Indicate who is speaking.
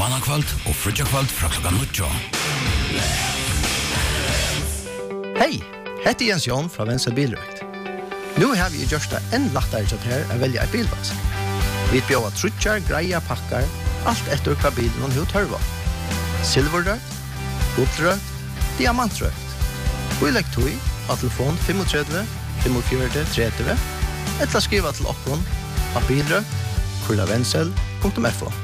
Speaker 1: Mannakvalt og frutjakvalt fra klokka 9.
Speaker 2: Hei, heter Jens Jon fra Venstre Bilrøkt. Nå har vi gjort det enn lettere til her å velge et bilvask. Vi bjør trutjar, greia, pakkar, alt etter hva bilen hun tørver. Silverrøkt, gullrøkt, diamantrøkt. Og i lekktøy av telefon 35 45 30 eller skriva til oppgånd av bilrøkt, kurlavensel.fo.